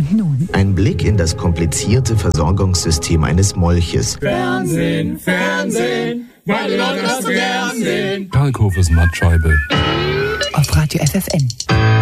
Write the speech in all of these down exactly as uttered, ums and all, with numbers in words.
Nun. Ein Blick in das komplizierte Versorgungssystem eines Molches. Fernsehen, Fernsehen, weil die Leute das so gern sehen. Kalkhofes Mattscheibe. Auf Radio F F N.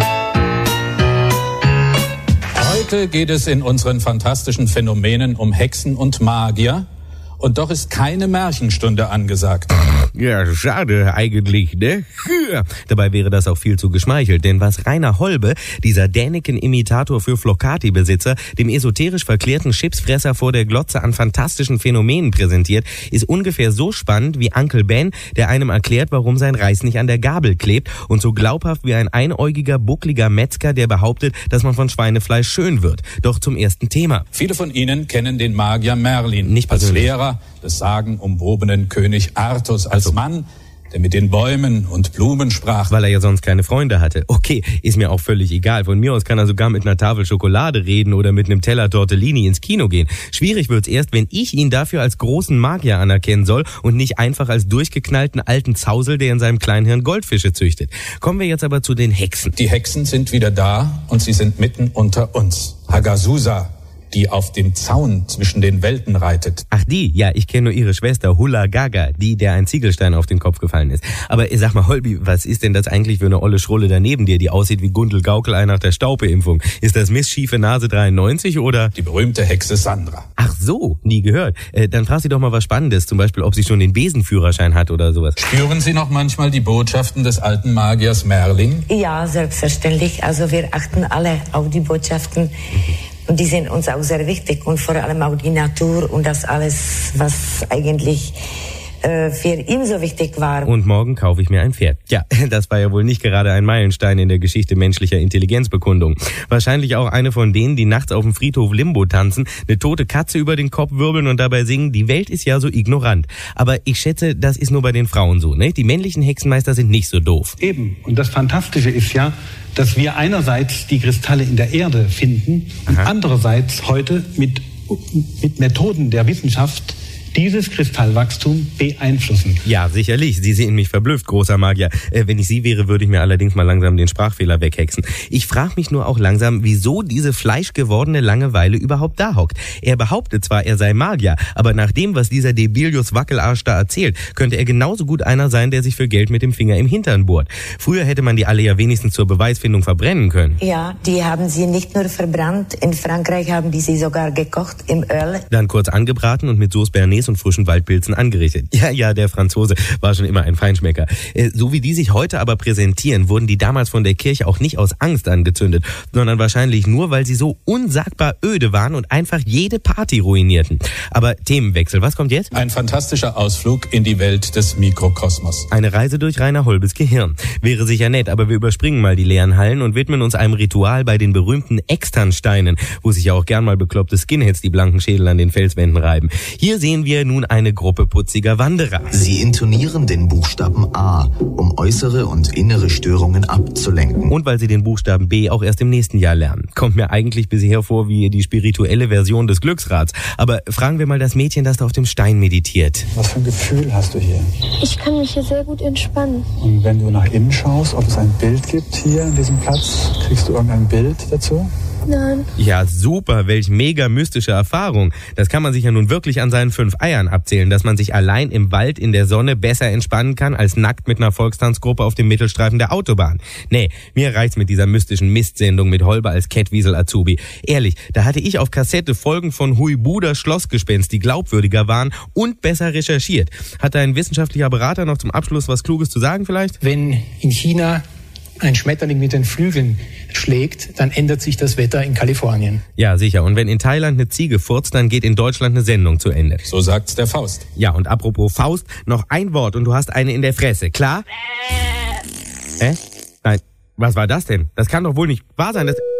Heute geht es in unseren fantastischen Phänomenen um Hexen und Magier. Und doch ist keine Märchenstunde angesagt. Ja, schade eigentlich, ne? Dabei wäre das auch viel zu geschmeichelt, denn was Rainer Holbe, dieser Däniken-Imitator für Flocati-Besitzer, dem esoterisch verklärten Chipsfresser vor der Glotze an fantastischen Phänomenen präsentiert, ist ungefähr so spannend wie Uncle Ben, der einem erklärt, warum sein Reis nicht an der Gabel klebt, und so glaubhaft wie ein einäugiger, buckliger Metzger, der behauptet, dass man von Schweinefleisch schön wird. Doch zum ersten Thema. Viele von Ihnen kennen den Magier Merlin, nicht als persönlich. Lehrer des sagenumwobenen König Artus, als Mann, der mit den Bäumen und Blumen sprach. Weil er ja sonst keine Freunde hatte. Okay, ist mir auch völlig egal. Von mir aus kann er sogar mit einer Tafel Schokolade reden oder mit einem Teller Tortellini ins Kino gehen. Schwierig wird's erst, wenn ich ihn dafür als großen Magier anerkennen soll und nicht einfach als durchgeknallten alten Zausel, der in seinem Kleinhirn Goldfische züchtet. Kommen wir jetzt aber zu den Hexen. Die Hexen sind wieder da und sie sind mitten unter uns. Hagazusa, die auf dem Zaun zwischen den Welten reitet. Ach die, ja, ich kenne nur ihre Schwester Hulla Gaga, die, der ein Ziegelstein auf den Kopf gefallen ist. Aber sag mal, Holbi, was ist denn das eigentlich für eine olle Schrulle da neben dir, die aussieht wie Gundel Gaukelei nach der Staupeimpfung? Ist das Miss Schiefe Nase dreiundneunzig oder? Die berühmte Hexe Sandra. Ach so, nie gehört. Äh, dann frag sie doch mal was Spannendes, zum Beispiel, ob sie schon den Besenführerschein hat oder sowas. Spüren Sie noch manchmal die Botschaften des alten Magiers Merlin? Ja, selbstverständlich. Also wir achten alle auf die Botschaften. Und die sind uns auch sehr wichtig und vor allem auch die Natur und das alles, was eigentlich äh, für ihn so wichtig war. Und morgen kaufe ich mir ein Pferd. Ja, das war ja wohl nicht gerade ein Meilenstein in der Geschichte menschlicher Intelligenzbekundung. Wahrscheinlich auch eine von denen, die nachts auf dem Friedhof Limbo tanzen, eine tote Katze über den Kopf wirbeln und dabei singen, die Welt ist ja so ignorant. Aber ich schätze, das ist nur bei den Frauen so, ne? Die männlichen Hexenmeister sind nicht so doof. Eben. Und das Fantastische ist ja, dass wir einerseits die Kristalle in der Erde finden und Aha. andererseits heute mit, mit Methoden der Wissenschaft dieses Kristallwachstum beeinflussen. Ja, sicherlich. Sie sehen mich verblüfft, großer Magier. Äh, wenn ich Sie wäre, würde ich mir allerdings mal langsam den Sprachfehler weghexen. Ich frage mich nur auch langsam, wieso diese fleischgewordene Langeweile überhaupt da hockt. Er behauptet zwar, er sei Magier, aber nach dem, was dieser Debilius Wackelarsch da erzählt, könnte er genauso gut einer sein, der sich für Geld mit dem Finger im Hintern bohrt. Früher hätte man die alle ja wenigstens zur Beweisfindung verbrennen können. Ja, die haben sie nicht nur verbrannt. In Frankreich haben die sie sogar gekocht im Öl. Dann kurz angebraten und mit Sauce Bernays und frischen Waldpilzen angerichtet. Ja, ja, der Franzose war schon immer ein Feinschmecker. Äh, so wie die sich heute aber präsentieren, wurden die damals von der Kirche auch nicht aus Angst angezündet, sondern wahrscheinlich nur, weil sie so unsagbar öde waren und einfach jede Party ruinierten. Aber Themenwechsel, was kommt jetzt? Ein fantastischer Ausflug in die Welt des Mikrokosmos. Eine Reise durch Rainer Holbes Gehirn. Wäre sicher nett, aber wir überspringen mal die leeren Hallen und widmen uns einem Ritual bei den berühmten Externsteinen, wo sich ja auch gern mal bekloppte Skinheads die blanken Schädel an den Felswänden reiben. Hier sehen wir nun eine Gruppe putziger Wanderer. Sie intonieren den Buchstaben A, um äußere und innere Störungen abzulenken. Und weil sie den Buchstaben B auch erst im nächsten Jahr lernen. Kommt mir eigentlich bisher vor wie die spirituelle Version des Glücksrads. Aber fragen wir mal das Mädchen, das da auf dem Stein meditiert. Was für ein Gefühl hast du hier? Ich kann mich hier sehr gut entspannen. Und wenn du nach innen schaust, ob es ein Bild gibt hier an diesem Platz, kriegst du irgendein Bild dazu? Nein. Ja, super, welch mega mystische Erfahrung. Das kann man sich ja nun wirklich an seinen fünf Eiern abzählen, dass man sich allein im Wald in der Sonne besser entspannen kann, als nackt mit einer Volkstanzgruppe auf dem Mittelstreifen der Autobahn. Nee, mir reicht's mit dieser mystischen Mistsendung mit Holber als Kettwiesel-Azubi. Ehrlich, da hatte ich auf Kassette Folgen von Huibuder Schlossgespenst, die glaubwürdiger waren und besser recherchiert. Hat ein wissenschaftlicher Berater noch zum Abschluss was Kluges zu sagen vielleicht? Wenn in China ein Schmetterling mit den Flügeln schlägt, dann ändert sich das Wetter in Kalifornien. Ja, sicher. Und wenn in Thailand eine Ziege furzt, dann geht in Deutschland eine Sendung zu Ende. So sagt's der Faust. Ja, und apropos Faust, noch ein Wort und du hast eine in der Fresse, klar? Äh? Nein, was war das denn? Das kann doch wohl nicht wahr sein, dass...